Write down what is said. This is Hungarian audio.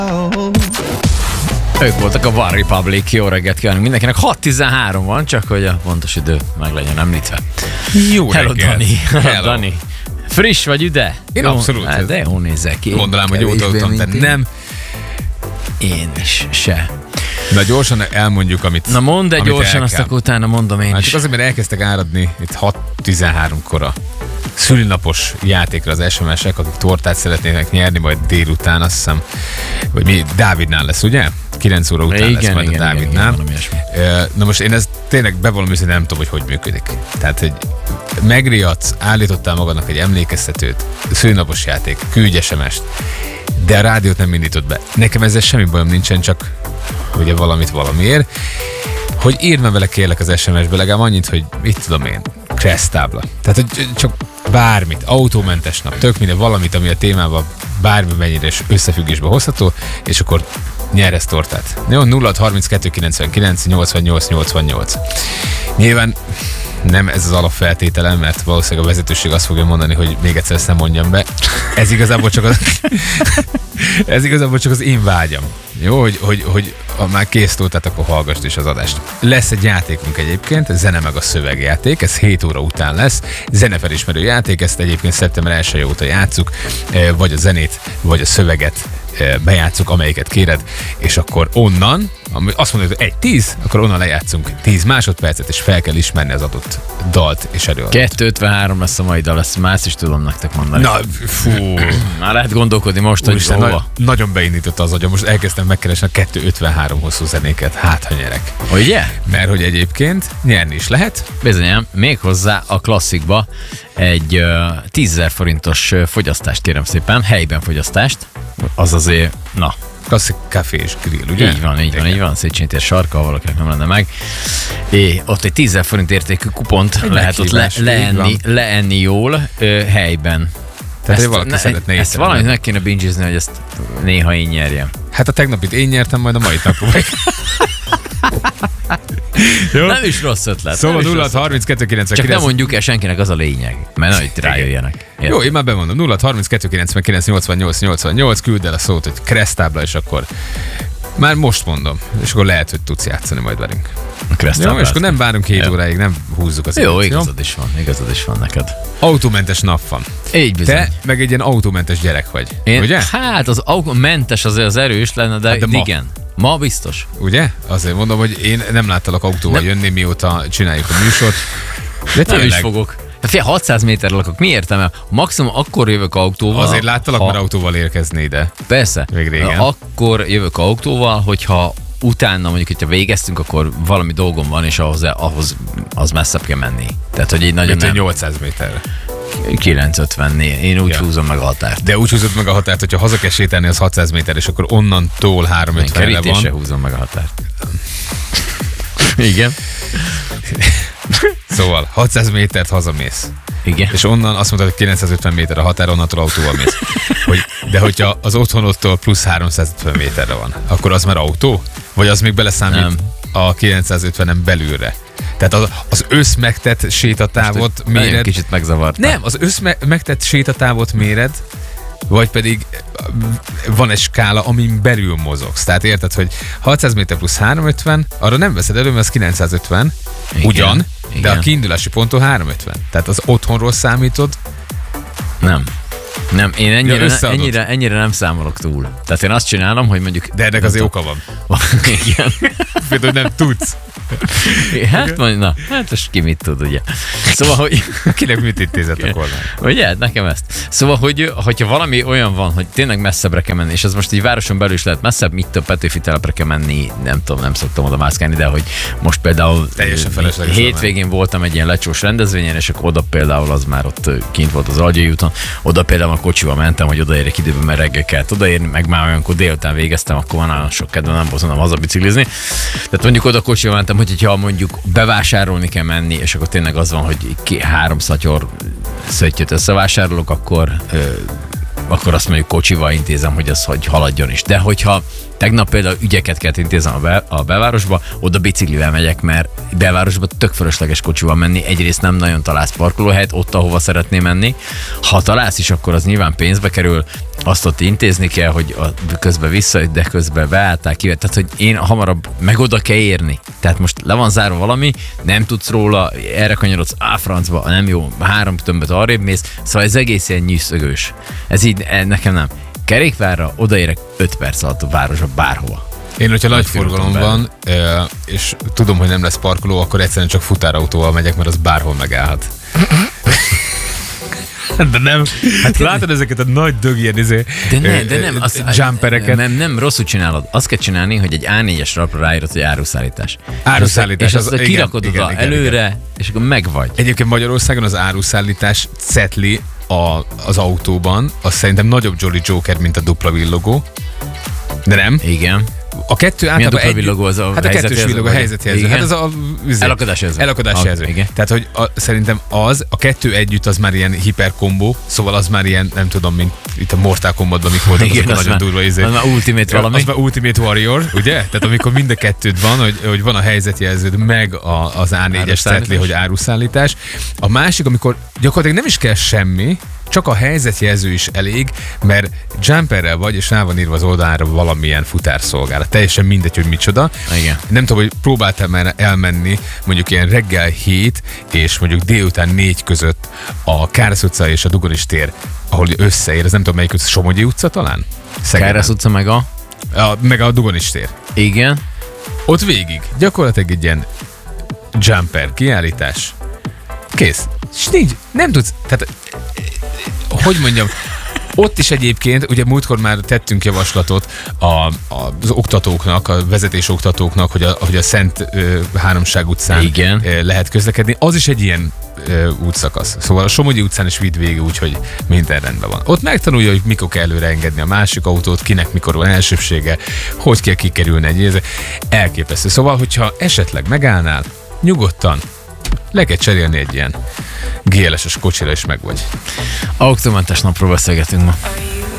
Ők voltak a One Republic. Jó reggelt kívánunk mindenkinek. 6:13 van, csak hogy a pontos idő meg legyen említve. Jó Hello, reggelt. Dani. Hello. Dani. Friss vagy üde? Én jó, abszolút. Hát, de jó nézek ki. Mondanám, hogy jót aludtam, de nem. Én is se. Na gyorsan elmondjuk, amit Na mondd egy amit gyorsan, el azt kell. akkor utána mondom én Hát is. csak azért, mert elkezdtek áradni itt 6:13-kor a szülinapos játékra az SMS-ek, akik tortát szeretnének nyerni, majd délután, azt hiszem, vagy mi, Dávidnál lesz, ugye? 9 óra után lesz majd a Dávidnál. valami ilyesmi. Na most én ezt tényleg bevallom őszintén, nem tudom, hogy működik. Tehát, hogy megriadsz, állítottál magadnak egy emlékeztetőt, szülinapos játék, küldj SMS-t, de a rádiót nem indítod be. Nekem ezzel semmi bajom nincsen, csak ugye valamit valamiért. Hogy írd meg vele kérlek az SMS-be legalább annyit, hogy mit tudom én, kressztábla. Tehát, hogy csak bármit, autómentes nap, tök minden, valamit, ami a témával bármi mennyire is összefüggésbe hozható, és akkor nyersz tortát. Jó, 0632 99 88 88. Nyilván nem ez az alapfeltételem, mert valószínűleg a vezetőség azt fogja mondani, hogy még egyszer ezt nem mondjam be. Ez igazából csak az én vágyam. Jó, hogy ha már készült, tehát akkor hallgassd is az adást. Lesz egy játékunk egyébként, zene meg a szövegjáték, ez 7 óra után lesz. Zenefelismerő játék, ezt egyébként szeptember 1 óta játsszuk, vagy a zenét, vagy a szöveget bejátszuk, amelyiket kéred, és akkor onnan, azt mondod, hogy 1-10, akkor onnan lejátszunk 10 másodpercet, és fel kell ismerni az adott dalt és előadást. 2:53 lesz a mai dal, ezt más is tudom nektek mondani. Na, fú. Már lehet gondolkodni most, hogy Úristen, hova. nagyon beindította az agyam. Most elkezdtem megkeresni a 2:53 hosszú zenéket. Hát, ha nyerek. Ugye? Mert hogy egyébként nyerni is lehet. Bizonyám, méghozzá a klasszikba egy 10 000 forintos fogyasztást kérem szépen, helyben fogyasztást. Az azért, na. Klasszik café és grill, ugye? Így van, Széchenyi tér sarka, ha valakinek nem lenne meg. Ott egy 10 000 forint értékű kupont egy lehet ott meghívás, leenni jól helyben. Tehát, hogy valaki szeretne ezt étteremben. valamit meg kéne bingizni, hogy ezt néha én nyerjem. Hát a tegnapit én nyertem, majd a mai megpróbáljuk. Jó? Nem is rossz ötlet. Szóval nem is rossz 0632 ötlet. Csak 99. nem mondjuk el senkinek, az a lényeg. Mert nagy rájöjjenek. Jó, én már bemondom. 0632 99 88 88, küld el a szót, hogy kressztábla, és akkor már most mondom. És akkor lehet, hogy tudsz játszani majd velünk. Jó, és akkor nem várunk 7 óráig, nem húzzuk az Jó, időt, igazad is van neked. Autómentes nap van. Így bizony. Te meg egy ilyen autómentes gyerek vagy, Én, ugye? Hát az mentes azért az erős lenne, de, Hát de ma. igen. Ma biztos. Ugye? Azért mondom, hogy én nem láttalak autóval jönni, mióta csináljuk a műsort. De Nem is tényleg, fogok. De fél 600 méterre lakok. Mi értem? Maximum akkor jövök autóval. azért láttalak már autóval érkezni ide. Persze. Még régen. Akkor jövök autóval, hogyha utána mondjuk, hogyha végeztünk, akkor valami dolgom van, és ahhoz az messzebb kell menni. Tehát, hogy így nagyon Mint nem. 800 méterre. 950-nél. Én úgy húzom meg a határt. De úgy húzod meg a határt, hogyha haza kell sétálni, az 600 méter, és akkor onnantól 350-re Kerítésre van. húzom meg a határt. Igen. Szóval 600 métert hazamész. Igen. És onnan azt mondtad, hogy 950 méter a határ, onnantól autóval mész. De hogyha az otthonodtól plusz 350 méterre van, akkor az már autó? Vagy az még beleszámít Nem. a 950-en belülre? Tehát az összmegtett sétatávot Nagyon méred. kicsit megzavart. Nem, az összmegtett sétatávot méred, vagy pedig van egy skála, amin belül mozogsz. Tehát érted, hogy 600 méter plusz 350, arra nem veszed elő, mert az 950, Igen, ugyan, de igen. a kiindulási ponttól 350. Tehát az otthonról számítod. Nem, én összeadod. ennyire nem számolok túl. Tehát én azt csinálom, hogy mondjuk... De ennek azért oka van. Igen. Például, hogy nem tudsz. Hát mondjuk, na, hát most ki mit tud, ugye. Szóval, hogy... Kinek mit intézett a kormány? Ugye, hát nekem ezt. Szóval, hogyha valami olyan van, hogy tényleg messzebbre kell menni, és ez most így városon belül is lehet messzebb, mit több Petőfi telepre kell menni, nem tudom, nem szoktam oda mászkálni, de hogy most például Teljesen felesleges hétvégén voltam egy ilyen lecsós rendezvényen, és akkor oda például az már ott kint volt az Algyai úton, oda például a kocsival mentem, hogy odaérjek időben, mert reggel kellett odaérni, meg már olyankor délután végeztem, akkor van nagyon sok kedvem, nem voltam hazabiciklizni. Tehát mondjuk oda kocsival mentem, hogyha mondjuk bevásárolni kell menni, és akkor tényleg az van, hogy 3 szatyor szöttyöt összevásárolok, akkor azt mondjuk kocsival intézem, hogy az hogy haladjon is. De hogyha tegnap például ügyeket kellett intézem a belvárosba, oda biciklivel megyek, mert belvárosba tök fölösleges kocsival menni. Egyrészt nem nagyon találsz parkolóhelyet ott, ahova szeretném menni. Ha találsz is, akkor az nyilván pénzbe kerül. azt ott intézni kell, hogy közben visszajött, de közben beálltál ki. Tehát, hogy én hamarabb meg oda kell érni. Tehát most le van zárva valami, nem tudsz róla, erre kanyarodsz, francba, nem jó, 3 tömböt arrébb mész, szóval ez egész ilyen nyűszögős. Ez így nekem nem. Kerékpárra odaérek 5 perc alatt a városba bárhova. Én, hogyha nagy forgalom van, és tudom, hogy nem lesz parkoló, akkor egyszerűen csak futárautóval megyek, mert az bárhol megállhat. De nem. Hát látod ezeket a nagy dög de nem, jumpereket. Nem, rosszul csinálod. Azt kell csinálni, hogy egy A4-es lapra ráírod, hogy áruszállítás. Áruszállítás. És azt kirakod oda előre, és akkor megvagy. Egyébként Magyarországon az áruszállítás cetli az autóban, az szerintem nagyobb Jolly Joker, mint a dupla villogó. De nem? Igen. A kettő általában egy... villogó az a hát a kettős villogó, a helyzetjelző. Hát az a elakadásjelző. Igen. Tehát, hogy szerintem a kettő együtt az már ilyen hiperkombó, szóval az már ilyen, nem tudom, mint itt a Mortal Kombatban, mikor voltak azok a nagyon durva Az már Ultimate valami. Az már Ultimate Warrior, ugye? Tehát amikor mind a kettőd van, hogy van a helyzetjelződ, meg az A4-es cetli, hogy áruszállítás. A másik, amikor gyakorlatilag nem is kell semmi, csak a helyzetjelző is elég, mert jumperrel vagy, és rá van írva az oldalára valamilyen futárszolgálat. Teljesen mindegy, hogy micsoda. Igen. Nem tudom, hogy próbáltál már elmenni mondjuk ilyen reggel 7 és mondjuk délután 4 között a Károsz utca és a Dugonis tér, ahol összeér, ez nem tudom melyik utca, Somogyi utca talán? Károsz utca meg a Dugonis tér. Igen. Ott végig gyakorlatilag egy ilyen jumper kiállítás. Kész. És nincs, nem tudsz, tehát hogy mondjam, ott is egyébként, ugye múltkor már tettünk javaslatot az oktatóknak, a vezetésoktatóknak, hogy a Szent Háromság utcán igen. Lehet közlekedni. Az is egy ilyen útszakasz. Szóval a Somogyi utcán is vidd végig úgy, hogy minden rendben van. Ott megtanulja, hogy mikor kell előre engedni a másik autót, kinek mikor van elsőbsége, hogy kell kikerülni egy elképesztő. Szóval, hogyha esetleg megállnál, nyugodtan le kell cserélni egy ilyen GLS-es kocsira, és meg vagy. Autómentes napról beszélgetünk ma.